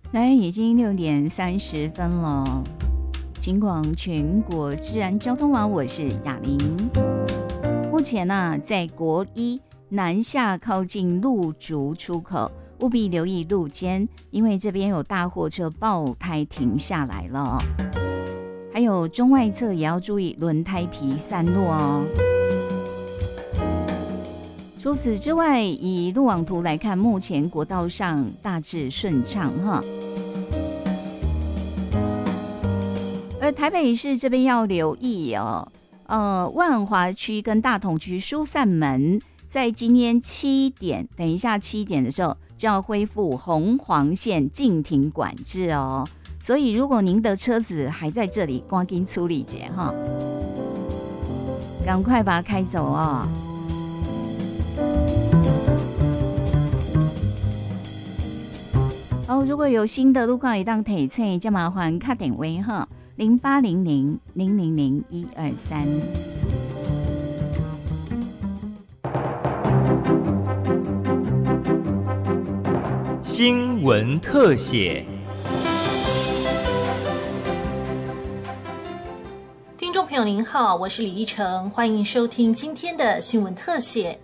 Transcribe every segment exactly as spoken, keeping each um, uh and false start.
来，已经六点三十分了。警广全国治安交通网，我是雅玲。目前啊，在国一南下靠近路竹出口，务必留意路肩，因为这边有大货车爆胎停下来了。还有中外侧也要注意轮胎皮散落哦。除此之外，以路网图来看，目前国道上大致顺畅哈。而台北市这边要留意哦，呃，万华区跟大同区疏散门在今天七点，等一下七点的时候就要恢复红黄线禁停管制哦。所以如果您的车子还在这里，赶紧处理一下哈，赶快把它开走哦。好，如果有新的路况，一当提醒，就麻烦打电话哈，零八零零零零零一二三。 新闻特写。 听众朋友您好，我是李依晨，欢迎收听今天的新闻特写。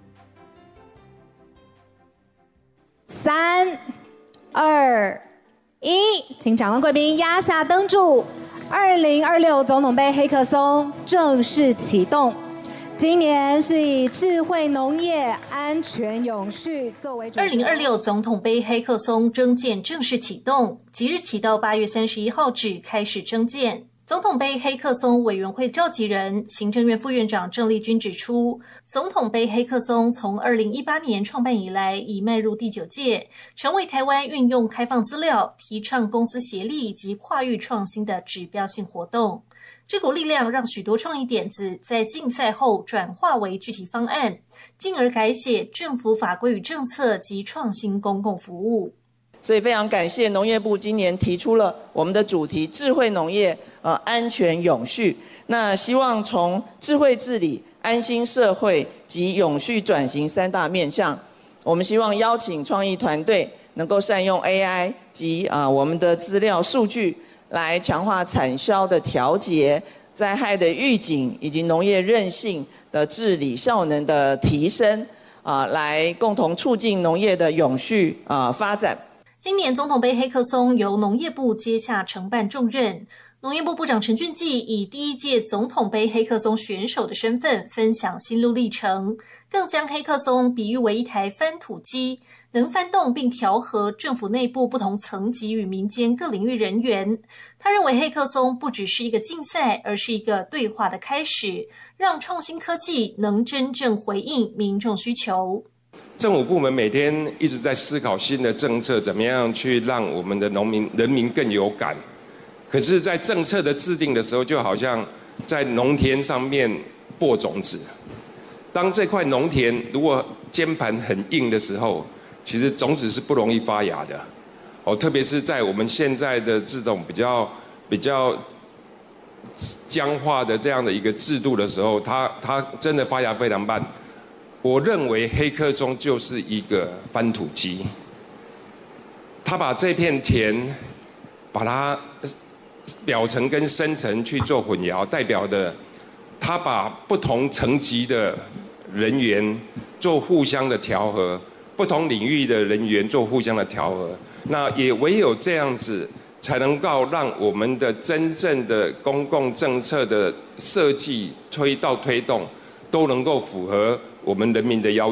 三。二一，请场外贵宾压下灯柱。二零二六总统杯黑客松正式启动。今年是以智慧农业、安全永续作为主题。 二零二六总统杯黑客松征件正式启动，即日起到八月三十一号止开始征件。总统杯黑客松委员会召集人、行政院副院长郑丽君指出，总统杯黑客松从二零一八年创办以来，已迈入第九届，成为台湾运用开放资料、提倡公司协力以及跨域创新的指标性活动。这股力量让许多创意点子在竞赛后转化为具体方案，进而改写政府法规与政策及创新公共服务。 所以非常感谢农业部今年提出了我们的主题智慧农业呃安全永续。那希望从智慧治理、安心社会及永续转型三大面向，我们希望邀请创意团队能够善用 A I 及啊、呃、我们的资料数据，来强化产销的调节、灾害的预警以及农业韧性的治理效能的提升啊、呃，来共同促进农业的永续啊、呃、发展。 今年总统杯黑客松由农业部接下承办重任，农业部部长陈俊基以第一届总统杯黑客松选手的身份分享心路历程，更将黑客松比喻为一台翻土机，能翻动并调和政府内部不同层级与民间各领域人员。他认为黑客松不只是一个竞赛，而是一个对话的开始，让创新科技能真正回应民众需求。 政府部门每天一直在思考新的政策，怎么样去让我们的农民、人民更有感。可是，在政策的制定的时候，就好像在农田上面播种子。当这块农田如果肩盘很硬的时候，其实种子是不容易发芽的。哦，特别是在我们现在的这种比较比较僵化的这样的一个制度的时候，它它真的发芽非常慢。我认为黑客松就是一个翻土机，他把这片田，把它表层跟深层去做混淆，代表的他把不同层级的人员做互相的调和，不同领域的人员做互相的调和。那也唯有这样子，才能够让我们的真正的公共政策的设计推到推动，都能够符合我们人民的要求。